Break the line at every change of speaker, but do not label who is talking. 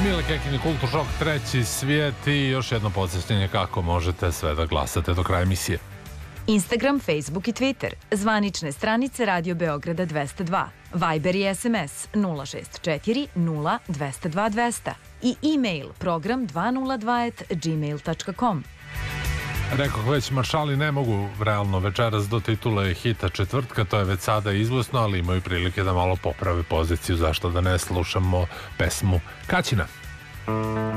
Mile Kekin i Kultur Šok, treći svijet i još jedno podsjećanje kako možete sve da glasate do kraja emisije.
Instagram, Facebook i Twitter, zvanične stranice Radio Beograda 202, Viber i SMS 064 0 202 200 i e-mail program 202@gmail.com.
Rekoh već, maršali ne mogu realno večeras do titule hita četvrtka, to je već sada izvesno, ali imaju prilike da malo poprave poziciju, zašto da ne slušamo pesmu Kaćina.